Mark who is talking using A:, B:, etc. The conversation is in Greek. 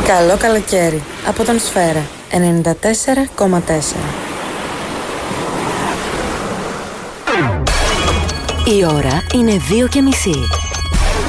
A: Καλό καλοκαίρι από τον Σφαίρα 94,4.
B: Η ώρα είναι 2:30.